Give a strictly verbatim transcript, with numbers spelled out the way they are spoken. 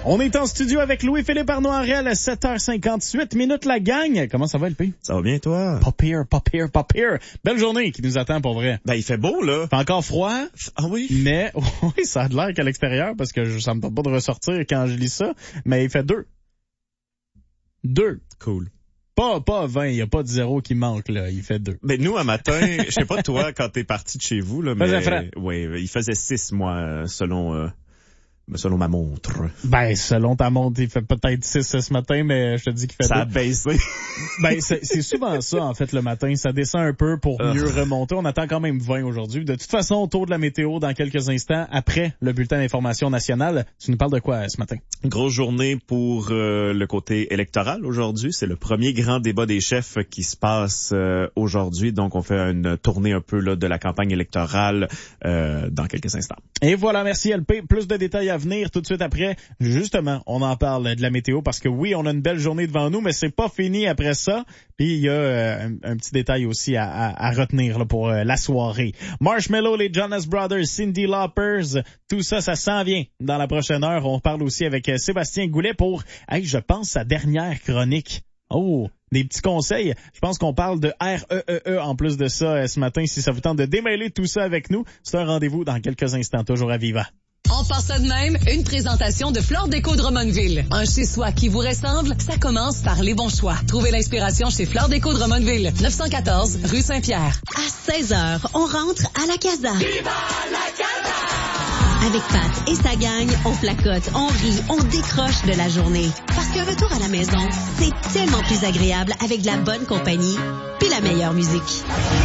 On est en studio avec Louis-Philippe Arnoirel à sept heures cinquante-huit minutes, la gang. Comment ça va, L P? Ça va bien, toi? Pas pire, pas pire, pas pire. Belle journée qui nous attend pour vrai. Ben, il fait beau, là. Fait encore froid. Ah oui? Mais, oui, ça a de l'air qu'à l'extérieur, parce que je, ça me tente pas de ressortir quand je lis ça, mais il fait deux. Deux. Cool. Pas, pas vingt, il y a pas de zéro qui manque, là. Il fait deux. Ben, nous, un matin, je sais pas toi, quand t'es parti de chez vous, là, mais... Faisait frais. Oui, il faisait six, moi, selon... Euh... Selon ma montre. Ben, selon ta montre, il fait peut-être six ce matin, mais je te dis qu'il fait ça deux. a baissé. Ben, c'est, c'est souvent ça, en fait, le matin. Ça descend un peu pour mieux remonter. On attend quand même vingt aujourd'hui. De toute façon, autour de la météo, dans quelques instants, après le bulletin d'information nationale, tu nous parles de quoi ce matin? Grosse journée pour euh, le côté électoral aujourd'hui. C'est le premier grand débat des chefs qui se passe euh, aujourd'hui. Donc, on fait une tournée un peu là de la campagne électorale euh, dans quelques instants. Et voilà, merci L P. Plus de détails à venir tout de suite après. Justement, on en parle de la météo parce que oui, on a une belle journée devant nous, mais c'est pas fini après ça. Puis il y a euh, un, un petit détail aussi à, à, à retenir là, pour euh, la soirée. Marshmello, les Jonas Brothers, Cyndi Lauper, tout ça, ça s'en vient dans la prochaine heure. On parle aussi avec euh, Sébastien Goulet pour, hey, je pense, sa dernière chronique. Oh, des petits conseils. Je pense qu'on parle de R E E E en plus de ça euh, ce matin. Si ça vous tente de démêler tout ça avec nous, c'est un rendez-vous dans quelques instants, toujours à Viva. On passe ça de même, une présentation de Flore Déco Drummondville. Un chez-soi qui vous ressemble, ça commence par les bons choix. Trouvez l'inspiration chez Flore Déco Drummondville, neuf cent quatorze rue Saint-Pierre. À seize heures, on rentre à la casa. Viva la casa! Avec Pat et sa gang, on placote, on rit, on décroche de la journée. Parce qu'un retour à la maison, c'est tellement plus agréable avec de la bonne compagnie puis la meilleure musique.